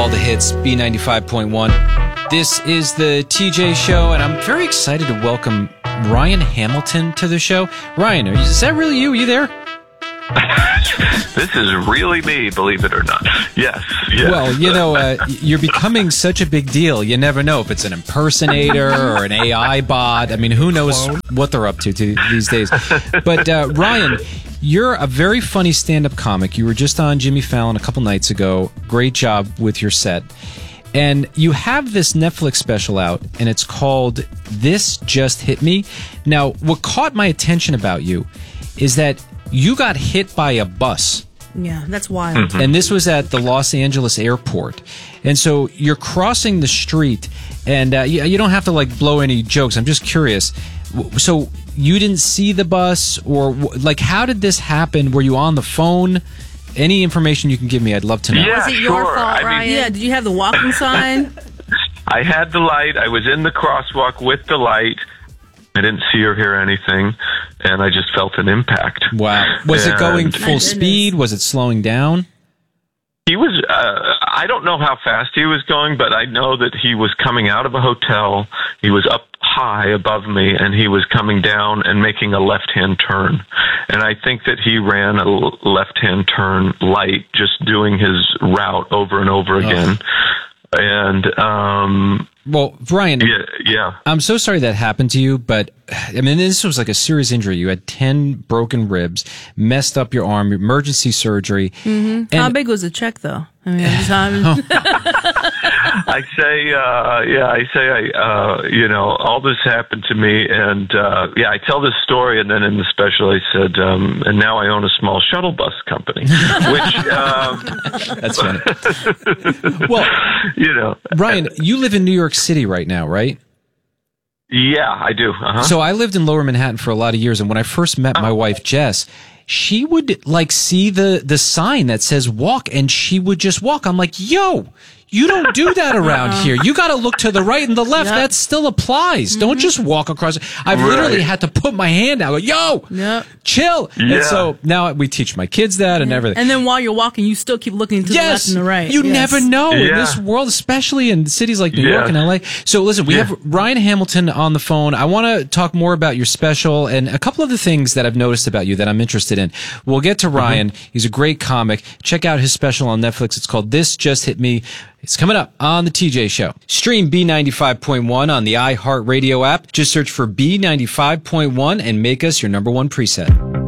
all the hits, B95.1. This is the TJ Show, and I'm very excited to welcome Ryan Hamilton to the show. Ryan, is that really you? Are you there? This is really me, believe it or not. Yes. Well, you're becoming such a big deal. You never know if it's an impersonator or an AI bot. I mean, who knows what they're up to these days. But Ryan, you're a very funny stand-up comic. You were just on Jimmy Fallon a couple nights ago. Great job with your set. And you have this Netflix special out, and it's called This Just Hit Me. Now, what caught my attention about you is that you got hit by a bus. Yeah, that's wild. And this was at the Los Angeles airport. And so you're crossing the street, and you don't have to, like, blow any jokes. I'm just curious. So you didn't see the bus, or, like, how did this happen? Were you on the phone? Any information you can give me, I'd love to know. Yeah, was it your fault, Ryan? Yeah, did you have the walking sign? I had the light. I was in the crosswalk with the light. I didn't see or hear anything, and I just felt an impact. Wow. Was it going full speed? Was it slowing down? He was, I don't know how fast he was going, but I know that he was coming out of a hotel. He was up high above me, and he was coming down and making a left-hand turn. And I think that he ran a left-hand turn light, just doing his route over and over again. And, well, Brian, yeah. I'm so sorry that happened to you, but I mean, this was like a serious injury. You had 10 broken ribs, messed up your arm, emergency surgery. Mm-hmm. How big was the check, though? I mean, all this happened to me, and I tell this story, and then in the special I said, and now I own a small shuttle bus company, which that's funny. Well, Ryan, you live in New York City right now, right? Yeah, I do. So I lived in Lower Manhattan for a lot of years, and when I first met my wife, Jess, she would, like, see the sign that says walk, and she would just walk. I'm like, yo, you don't do that around here. You got to look to the right and the left. Yep. That still applies. Don't just walk across. I've literally had to put my hand out. Yo, chill. Yeah. And so now we teach my kids that and everything. And then while you're walking, you still keep looking to the left and the right. You never know in this world, especially in cities like New York and LA. So listen, we have Ryan Hamilton on the phone. I want to talk more about your special and a couple of the things that I've noticed about you that I'm interested in. We'll get to Ryan. He's a great comic. Check out his special on Netflix. It's called This Just Hit Me. It's coming up on the TJ Show. Stream B95.1 on the iHeartRadio app. Just search for B95.1 and make us your number one preset.